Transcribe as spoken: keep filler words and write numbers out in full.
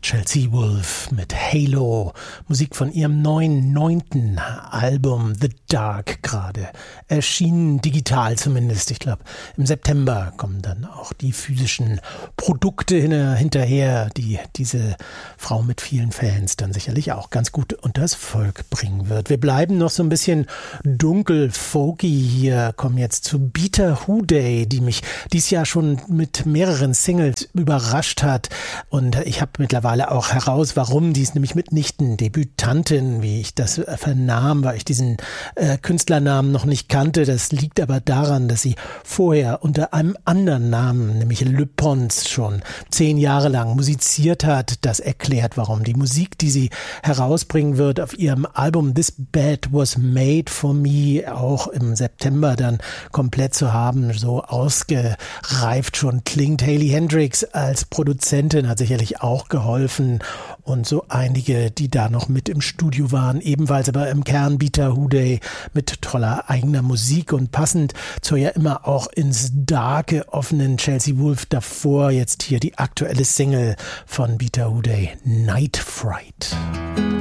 Chelsea Wolfe mit Halo, Musik von ihrem neuen, neunten Album The Dark, gerade erschienen, digital zumindest. Ich glaube, im September kommen dann auch die physischen Produkte hinterher, die diese Frau mit vielen Fans dann sicherlich auch ganz gut unters Volk bringen wird. Wir bleiben noch so ein bisschen dunkel, folky hier, kommen jetzt zu Beta Houday, die mich dieses Jahr schon mit mehreren Singles überrascht hat, und ich habe mittlerweile auch heraus, warum. Die ist nämlich mitnichten Debütantin, wie ich das vernahm, weil ich diesen äh, Künstlernamen noch nicht kannte. Das liegt aber daran, dass sie vorher unter einem anderen Namen, nämlich Le Pons, schon zehn Jahre lang musiziert hat. Das erklärt, warum. Die Musik, die sie herausbringen wird auf ihrem Album This Bed Was Made For Me, auch im September dann komplett zu haben, so ausgereift schon klingt. Hayley Hendrix als Produzentin hat sicherlich auch geholfen, und so einige, die da noch mit im Studio waren, ebenfalls aber im Kern Beta Houday mit toller eigener Musik und passend zur ja immer auch ins Darke offenen Chelsea Wolfe davor. Jetzt hier die aktuelle Single von Beta Houday, Night Fright.